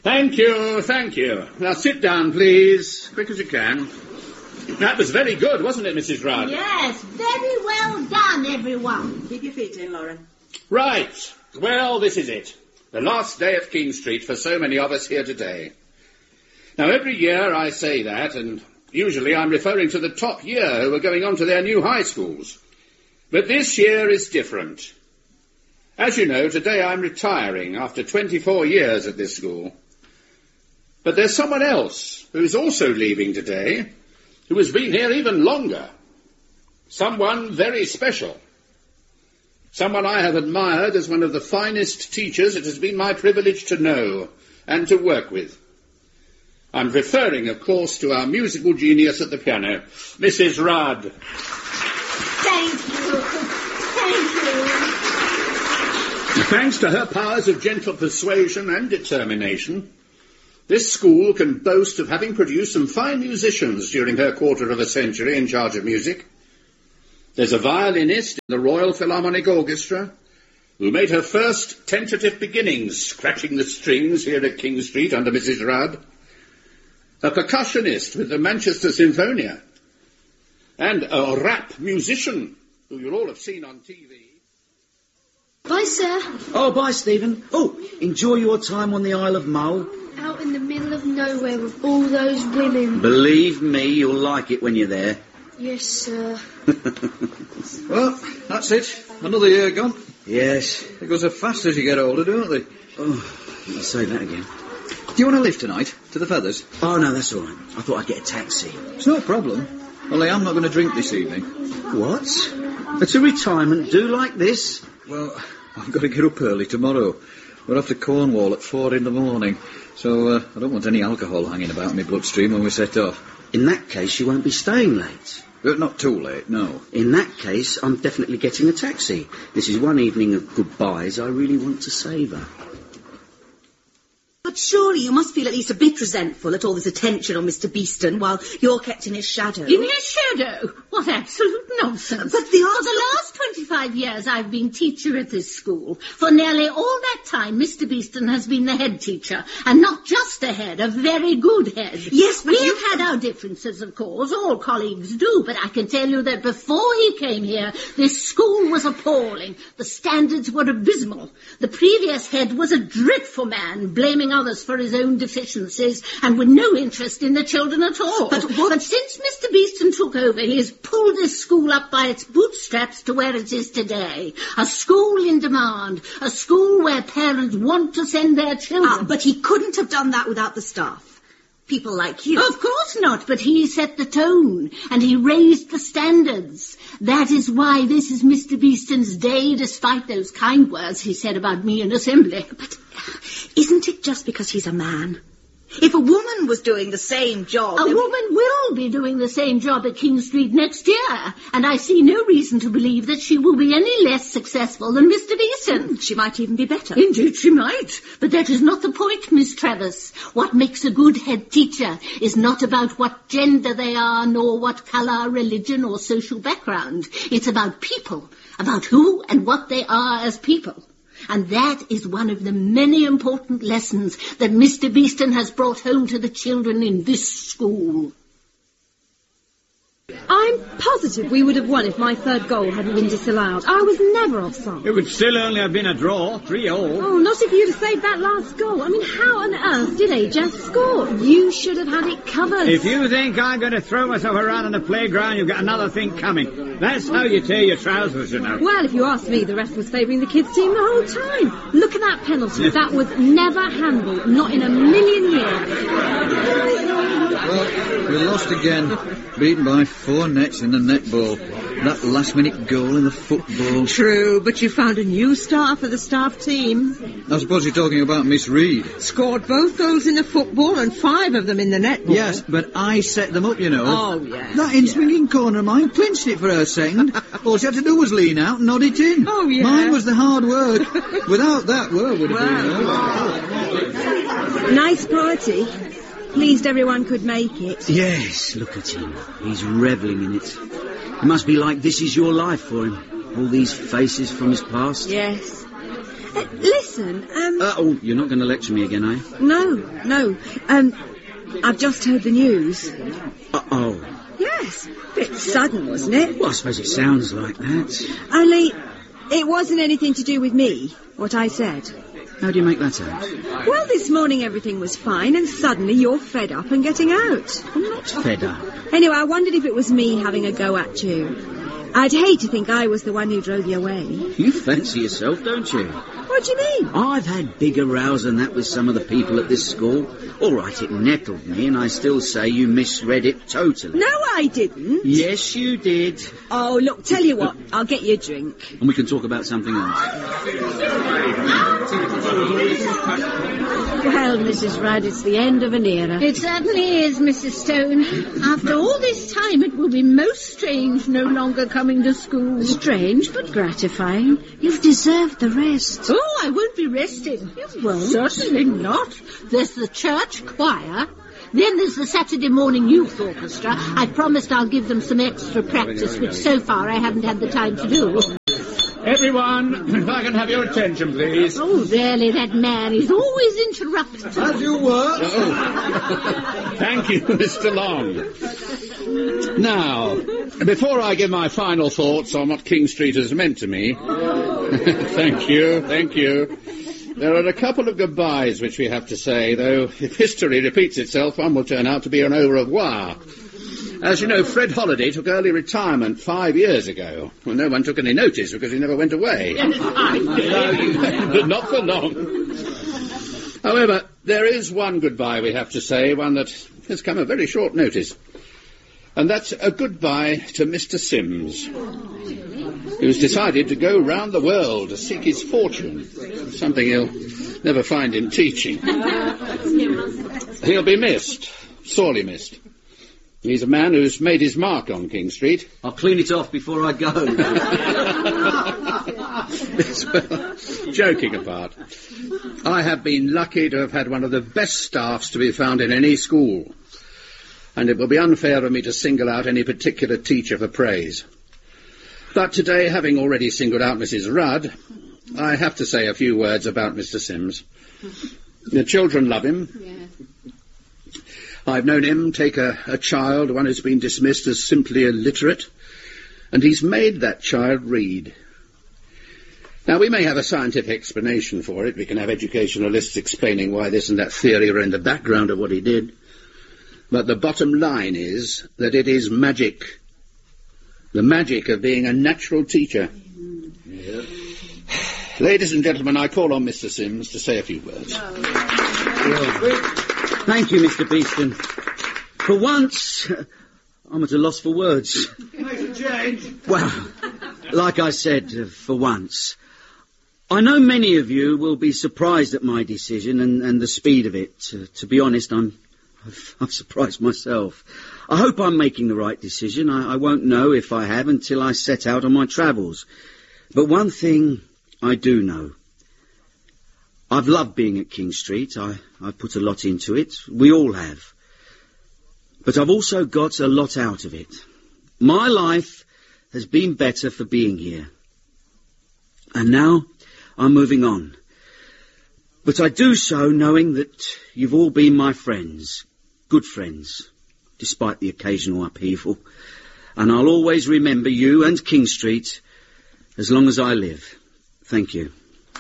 Thank you, thank you. Now sit down, please, quick as you can. That was very good, wasn't it, Mrs. Rudd? Yes, very well done, everyone. Keep your feet in, Lauren. Right. Well, this is it. The last day at King Street for so many of us here today. Now, every year I say that, and usually I'm referring to the top year who are going on to their new high schools. But this year is different. As you know, today I'm retiring after 24 years at this school. But there's someone else who's also leaving today, who has been here even longer. Someone very special. Someone I have admired as one of the finest teachers it has been my privilege to know and to work with. I'm referring, of course, to our musical genius at the piano, Mrs. Rudd. Thank you. Thank you. Thanks to her powers of gentle persuasion and determination, this school can boast of having produced some fine musicians during her quarter of a century in charge of music. There's a violinist in the Royal Philharmonic Orchestra who made her first tentative beginnings scratching the strings here at King Street under Mrs. Rudd. A percussionist with the Manchester Sinfonia. And a rap musician who you'll all have seen on TV. Bye, sir. Oh, bye, Stephen. Oh, enjoy your time on the Isle of Mull. Out in the middle of nowhere with all those women. Believe me, you'll like it when you're there. Yes, sir. Well, that's it. Another year gone. Yes. They go so fast as you get older, don't they? Oh, you say that again. Do you want to lift tonight? To the Feathers? Oh, no, that's all right. I thought I'd get a taxi. It's no problem. Only I'm not going to drink this evening. What? It's a retirement do like this? Well, I've got to get up early tomorrow. We're off to Cornwall at 4 a.m, so I don't want any alcohol hanging about my bloodstream when we set off. In that case, you won't be staying late. Not too late, no. In that case, I'm definitely getting a taxi. This is one evening of goodbyes I really want to savour. But surely you must feel at least a bit resentful at all this attention on Mr. Beeston while you're kept in his shadow. In his shadow? What absolute nonsense. But For the last 25 years I've been teacher at this school. For nearly all that time Mr. Beeston has been the head teacher. And not just a head, a very good head. Yes, but We've had our differences, of course. All colleagues do. But I can tell you that before he came here, this school was appalling. The standards were abysmal. The previous head was a dreadful man, blaming others for his own deficiencies and with no interest in the children at all. But since Mr. Beeston took over, he has pulled this school up by its bootstraps to where it is today. A school in demand. A school where parents want to send their children. But he couldn't have done that without the staff. People like you. Of course not, but he set the tone, and he raised the standards. That is why this is Mr. Beeston's day, despite those kind words he said about me in assembly. But isn't it just because he's a man? If a woman was doing the same job... A woman will be doing the same job at King Street next year, and I see no reason to believe that she will be any less successful than Mr. Beeston. She might even be better. Indeed she might, but that is not the point, Miss Travis. What makes a good head teacher is not about what gender they are, nor what colour, religion or social background. It's about people, about who and what they are as people. And that is one of the many important lessons that Mr. Beeston has brought home to the children in this school. I'm positive we would have won if my third goal hadn't been disallowed. I was never offside. It would still only have been a draw, 3-3. Oh, not if you'd have saved that last goal. I mean, how on earth did AJ score? You should have had it covered. If you think I'm going to throw myself around on the playground, you've got another thing coming. That's how you tear your trousers, you know. Well, if you ask me, the ref was favouring the kids' team the whole time. Look at that penalty. That was never handball, not in a million years. Well, we lost again. Beaten by 4 nets in the netball. That last-minute goal in the football. True, but you found a new star for the staff team. I suppose you're talking about Miss Reed. Scored both goals in the football and 5 of them in the netball. Yes, but I set them up, you know. Oh, yes. That in-swinging corner of mine clinched it for her second. All she had to do was lean out and nod it in. Oh, yeah. Mine was the hard work. Without that, where would it be? Nice party. Pleased everyone could make it. Yes, look at him. He's revelling in it. It must be like this is your life for him. All these faces from his past. Yes. Listen, Oh, you're not going to lecture me again, are you? No. I've just heard the news. Oh. Yes. Bit sudden, wasn't it? Well, I suppose it sounds like that. Only, it wasn't anything to do with me, what I said. How do you make that out? Well, this morning everything was fine, and suddenly you're fed up and getting out. I'm not fed up. Anyway, I wondered if it was me having a go at you. I'd hate to think I was the one who drove you away. You fancy yourself, don't you? What do you mean? I've had bigger rows than that with some of the people at this school. All right, it nettled me, and I still say you misread it totally. No, I didn't. Yes, you did. Oh, look, tell you what, I'll get you a drink. And we can talk about something else. Well, Mrs. Rudd, it's the end of an era. It certainly is, Mrs. Stone. After all this time, it will be most strange no longer coming to school. Strange, but gratifying. You've deserved the rest. Oh, I won't be resting. You won't? Certainly not. There's the church choir. Then there's the Saturday morning youth orchestra. I promised I'll give them some extra practice, which so far I haven't had the time to do. Everyone, if I can have your attention, please. Oh, really, that man is always interrupted. As you were. Thank you, Mr. Long. Now, before I give my final thoughts on what King Street has meant to me... Thank you. There are a couple of goodbyes which we have to say, though if history repeats itself, one will turn out to be an au revoir. As you know, Fred Holliday took early retirement 5 years ago. Well, no one took any notice because he never went away. But not for long. However, there is one goodbye we have to say, one that has come at very short notice. And that's a goodbye to Mr. Sims, who's decided to go round the world to seek his fortune, something he'll never find in teaching. He'll be missed, sorely missed. He's a man who's made his mark on King Street. I'll clean it off before I go. Well, joking apart, I have been lucky to have had one of the best staffs to be found in any school. And it will be unfair of me to single out any particular teacher for praise. But today, having already singled out Mrs. Rudd, I have to say a few words about Mr. Sims. The children love him. Yeah. I've known him take a child, one who's been dismissed as simply illiterate, and he's made that child read. Now, we may have a scientific explanation for it. We can have educationalists explaining why this and that theory are in the background of what he did. But the bottom line is that it is magic. The magic of being a natural teacher. Yeah. Ladies and gentlemen, I call on Mr. Sims to say a few words. Thank you, Mr. Beeston. For once, I'm at a loss for words. Makes a change. Well, like I said, for once. I know many of you will be surprised at my decision and the speed of it. To be honest, I'm surprised myself. I hope I'm making the right decision. I won't know if I have until I set out on my travels. But one thing I do know. I've loved being at King Street. I've put a lot into it. We all have. But I've also got a lot out of it. My life has been better for being here. And now I'm moving on. But I do so knowing that you've all been my friends, good friends, despite the occasional upheaval. And I'll always remember you and King Street as long as I live. Thank you.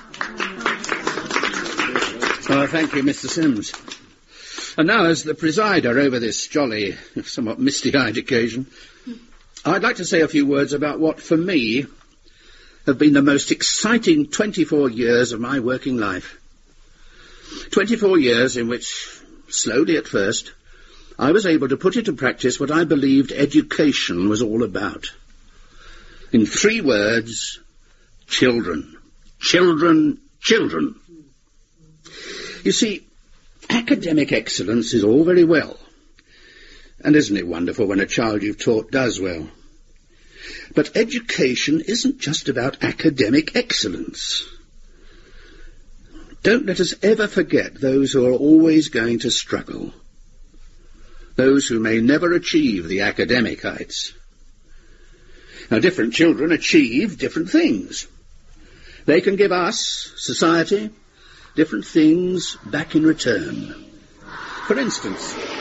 Thank you, Mr. Sims. And now, as the presider over this jolly, somewhat misty-eyed occasion, I'd like to say a few words about what, for me, have been the most exciting 24 years of my working life. 24 years in which, slowly at first, I was able to put into practice what I believed education was all about. In 3 words, children. Children, children. You see, academic excellence is all very well. And isn't it wonderful when a child you've taught does well? But education isn't just about academic excellence. Don't let us ever forget those who are always going to struggle. Those who may never achieve the academic heights. Now, different children achieve different things. they can give us, society, different things back in return. For instance,